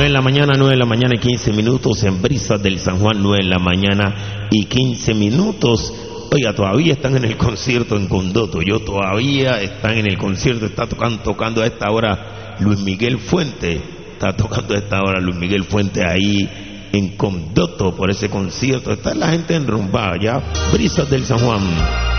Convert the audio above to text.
9 de la mañana, 9 de la mañana y 15 minutos en Brisas del San Juan, 9 de la mañana y 15 minutos. Oiga, todavía están en el concierto en Condoto. Todavía están en el concierto. Está tocando a esta hora Luis Miguel Fuente. Está tocando a esta hora Luis Miguel Fuente ahí en Condoto por ese concierto. Está la gente enrumbada ya. Brisas del San Juan.